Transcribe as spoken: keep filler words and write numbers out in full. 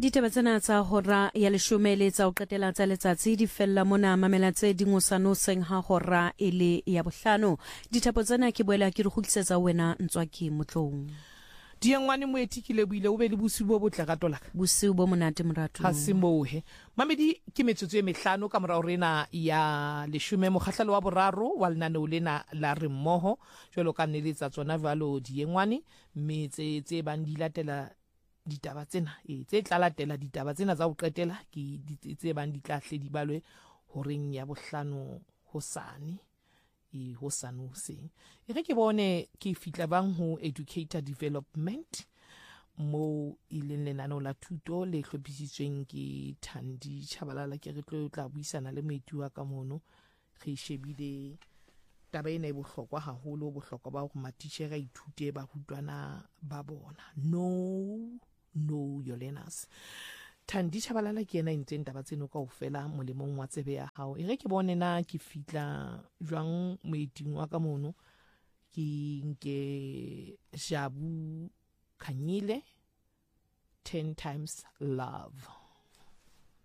Ditaba tsena tsa hora ya leshome le tsa o qetela tsa letsatsi di fella mona mamela tse dingosano seng ha hora ele ya bohlano. Dithapo tsena ke boela ke re kgutlisetsa wena Ntswaki Motlong. Diengwane moeti ke leboile o be le bosiu bo botle ka tolaka. Bosiu bo monate morato. Ha se mohe. Mamedi ke metsotso e mehlano ka morao rena ya leshome mokgahlelo wa boraro wa lenaneo lena la re mmoho jwalo ka neletsa tsona jwalo diengwane mme tse tse bang di latela ditaba tsena e tse tla latela ditaba tsena tsa ho qetela ke tse bang di tla hle di balwe horeng ya bohlano hosane e hosane hoseng e re ke bone ke fitla bang ho educator development mo ileng lenaneo la thuto le hlophisitsweng ke Thandi Chabalala ke re tlo tla buisana le moeti wa ka mono re shebile taba ena e bohlokwa haholo bohlokwa ba ho matitjhere a ithute ba rutwana ba bona no no your learners. Thandi Chabalala ke ena intseng taba tseno kaofela molemong wa tsebe ya hao e re ke bone na ke fitla jwang moeting wa ka mono ke nke Jabu Khanyile ten times love.